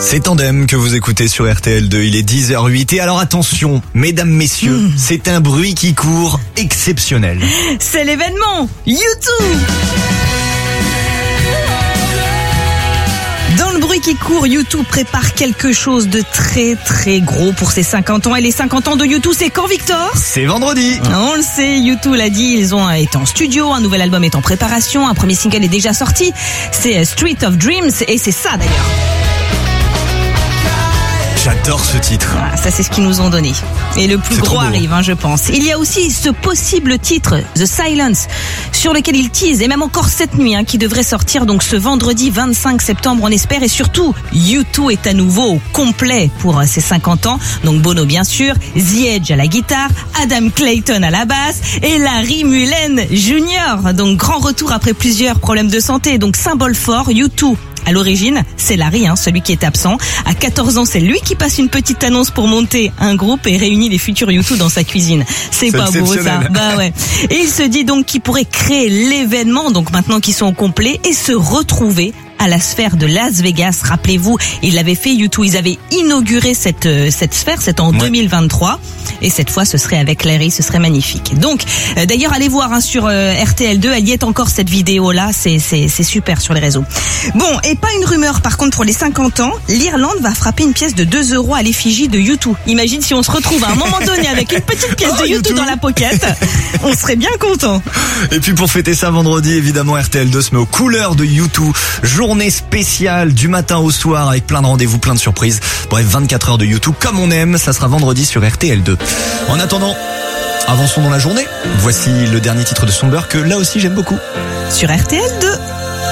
C'est Tandem que vous écoutez sur RTL2, il est 10h08 et alors attention, mesdames, messieurs, c'est un bruit qui court exceptionnel. C'est l'événement YouTube. Dans le bruit qui court, U2 prépare quelque chose de très très gros pour ses 50 ans. Et les 50 ans de U2, c'est quand, Victor ? C'est vendredi. On le sait, U2 l'a dit, ils ont été en studio, un nouvel album est en préparation, un premier single est déjà sorti, c'est Street of Dreams et c'est ça d'ailleurs. J'adore ce titre. Voilà, ça c'est ce qu'ils nous ont donné. Et le plus gros arrive, je pense. Il y a aussi ce possible titre, The Silence, sur lequel ils teasent, et même encore cette nuit, qui devrait sortir donc ce vendredi 25 septembre, on espère. Et surtout, U2 est à nouveau au complet pour ses 50 ans. Donc Bono bien sûr, The Edge à la guitare, Adam Clayton à la basse et Larry Mullen Jr. Donc grand retour après plusieurs problèmes de santé. Donc symbole fort, U2. À l'origine, c'est Larry, celui qui est absent. À 14 ans, c'est lui qui passe une petite annonce pour monter un groupe et réunit les futurs U2 dans sa cuisine. C'est pas beau ça. Bah ouais. Et il se dit donc qu'il pourrait créer l'événement, donc maintenant qu'ils sont au complet, et se retrouver à la sphère de Las Vegas. Rappelez-vous, ils l'avaient fait, U2, ils avaient inauguré cette sphère, c'était en 2023. Et cette fois, ce serait avec Larry, ce serait magnifique. Donc, d'ailleurs, allez voir sur RTL2, elle y est encore cette vidéo-là, c'est super sur les réseaux. Bon, et pas une rumeur, par contre, pour les 50 ans, l'Irlande va frapper une pièce de 2 € à l'effigie de U2. Imagine si on se retrouve à un moment donné avec une petite pièce de U2 dans la pocket, on serait bien content. Et puis pour fêter ça vendredi, évidemment, RTL2 se met aux couleurs de U2. Journée spéciale du matin au soir avec plein de rendez-vous, plein de surprises. Bref, 24 heures de U2 comme on aime, ça sera vendredi sur RTL2. En attendant, avançons dans la journée. Voici le dernier titre de Songbird que là aussi j'aime beaucoup. Sur RTL2.